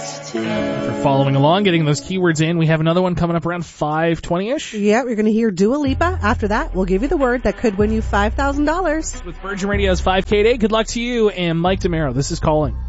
If you're following along, getting those keywords in, we have another one coming up around 5:20ish. Yeah, you're going to hear Dua Lipa. After that, we'll give you the word that could win you $5,000. With Virgin Radio's 5K Day, good luck to you and Mike DeMero. This is Calling.